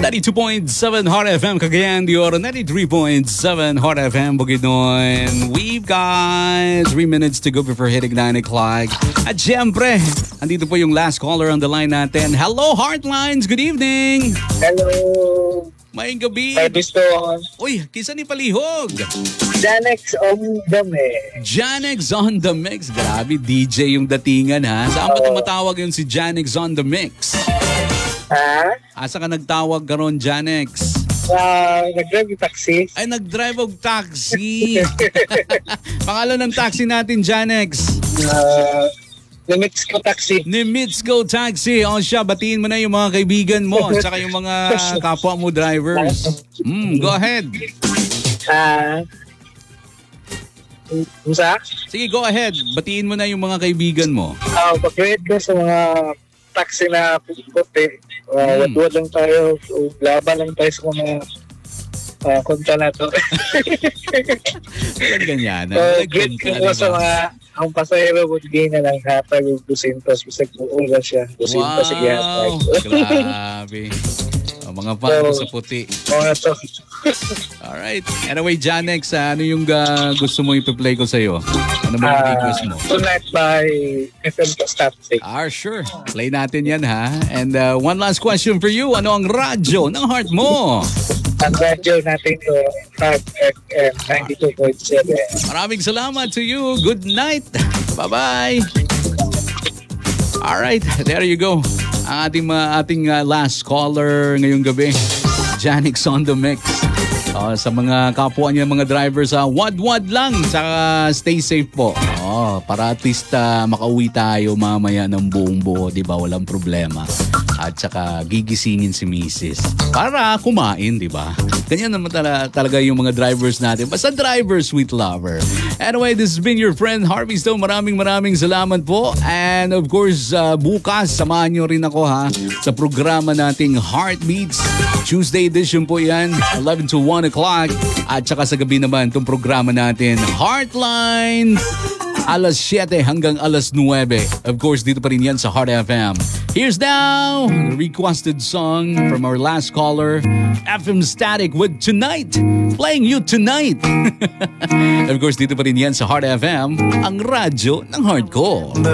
92.7 Hot FM Cagayan de Oro, 93.7 Hot FM Bukidnon. We've got 3 minutes to go before hitting 9 o'clock. At syempre, andito po yung last caller on the line natin. Hello, Heartlines! Good evening! Hello! Maying gabi. Ay, gusto. Uy, kisa ni Palihog. Janex on the mix. Janex on the mix. Grabe, DJ yung datingan ha. Saan ba tumatawag yun si Janex on the mix? Ha? Asa ka nagtawag karon, Janex? Nag-drive yung taxi. Ay, nag-drive og taxi. Pangalan ng taxi natin, Janex? The Mixco Taxi. Ni Mixco Taxi. O siya, batiin mo na yung mga kaibigan mo at saka yung mga kapwa mo drivers. Go ahead. Musa? Sige, go ahead. Batiin mo na yung mga kaibigan mo. Pag-rate ko sa mga taxi na puti. Wad lang tayo. Laban lang tayo sa mga konta na to. Ganyan. Great ko sa mga ang pasahero would gain na lang hatag yung 200 bisag buula siya. 200 sige hatag. Grabe. Mga fans sa puti. To. Alright. Anyway, Janex, ano yung gusto mo ipi-play ko sa'yo? Ano mo yung request mo? Tonight by FM Static. Sure. Play natin yan ha. And one last question for you. Ano ang radyo ng heart mo? Ang radyo natin to Hot FM 92.7. Maraming salamat to you. Good night. Bye-bye. Alright, there you go. Ang ating last caller ngayong gabi. Janex on the mix. Sa mga kapwa niya, mga drivers, wad-wad lang. Saka stay safe po. Para at least makauwi tayo mamaya ng buong buo. Diba? Walang problema. At saka gigisingin si Mrs. Para kumain, diba? Ganyan naman talaga yung mga drivers natin. Basta driver, sweet lover. Anyway, this has been your friend Harvey Stone. Maraming salamat po. And of course, bukas, samahan nyo rin ako ha sa programa nating Heartbeats. Tuesday edition po yan, 11 to 1 o'clock. At saka sa gabi naman, itong programa natin, Heartlines. Alas 7 hanggang alas 9. Of course, dito pa rin yan sa Heart FM. Here's now a requested song from our last caller, FM Static with Tonight. Playing you tonight. Of course, dito pa rin yan sa Heart FM, ang radyo ng hardcore.